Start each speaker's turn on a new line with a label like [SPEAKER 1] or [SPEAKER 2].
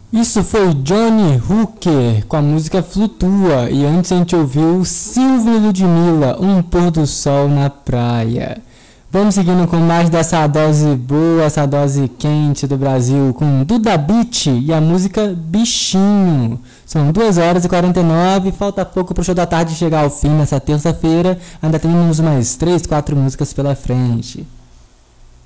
[SPEAKER 1] Isso foi Johnny Hooker com a música Flutua, e antes a gente ouviu Silvio e Ludmilla, Um Pôr do Sol na Praia. Vamos seguindo com mais dessa dose boa, essa dose quente do Brasil, com Duda Beat e a música Bichinho. São 2h49, falta pouco pro show da tarde chegar ao fim nessa terça-feira, ainda temos mais 3, 4 músicas pela frente.